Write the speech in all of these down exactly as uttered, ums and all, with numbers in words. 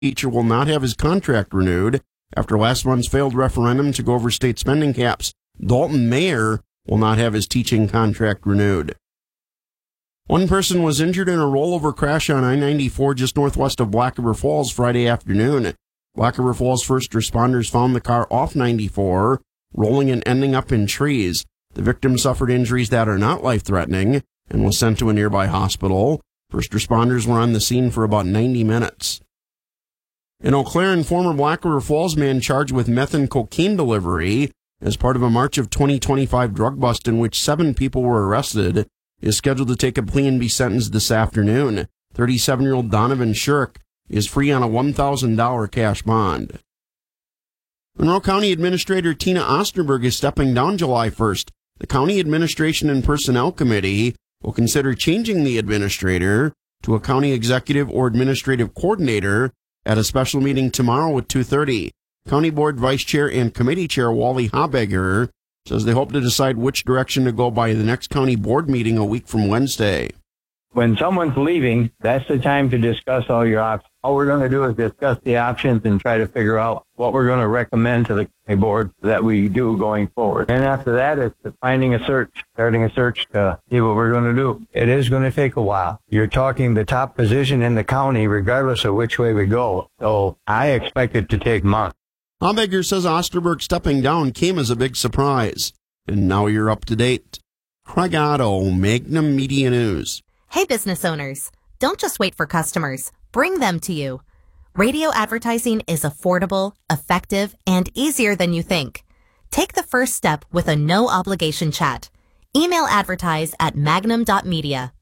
teacher will not have his contract renewed after last month's failed referendum to go over state spending caps. Dalton Mayer will not have his teaching contract renewed. One person was injured in a rollover crash on I ninety-four just northwest of Black River Falls Friday afternoon. Black River Falls first responders found the car off ninety-four, rolling and ending up in trees. The victim suffered injuries that are not life-threatening and was sent to a nearby hospital. First responders were on the scene for about ninety minutes. In Eau Claire, former Black River Falls man charged with meth and cocaine delivery as part of a March of twenty twenty-five drug bust in which seven people were arrested is scheduled to take a plea and be sentenced this afternoon. thirty-seven-year-old Donovan Shirk is free on a one thousand dollars cash bond. Monroe County Administrator Tina Osterberg is stepping down July first. The County Administration and Personnel Committee will consider changing the administrator to a county executive or administrative coordinator at a special meeting tomorrow at two thirty. County Board Vice Chair and Committee Chair Wally Habegger says they hope to decide which direction to go by the next county board meeting a week from Wednesday. When someone's leaving, that's the time to discuss all your options. All we're going to do is discuss the options and try to figure out what we're going to recommend to the board that we do going forward. And after that, it's finding a search, starting a search to see what we're going to do. It is going to take a while. You're talking the top position in the county, regardless of which way we go. So I expect it to take months. Habegger says Osterberg stepping down came as a big surprise. And now you're up to date. Craig Otto, Magnum Media News. Hey, business owners, don't just wait for customers. Bring them to you. Radio advertising is affordable, effective, and easier than you think. Take the first step with a no-obligation chat. Email advertise at magnum dot media.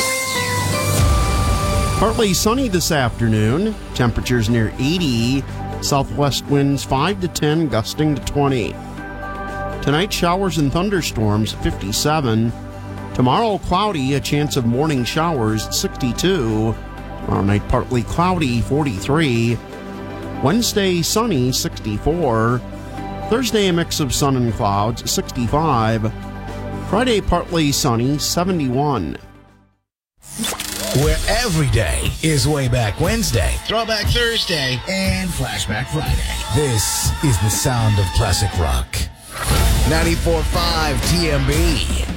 Partly sunny this afternoon. Temperatures near eighty. Southwest winds five to ten, gusting to twenty. Tonight, showers and thunderstorms, fifty-seven. Tomorrow, cloudy, a chance of morning showers, sixty-two. Tomorrow night, partly cloudy, forty-three. Wednesday, sunny, sixty-four. Thursday, a mix of sun and clouds, sixty-five. Friday, partly sunny, seventy-one. Where every day is Way Back Wednesday, Throwback Thursday, and Flashback Friday. This is the sound of classic rock. ninety-four point five T M B.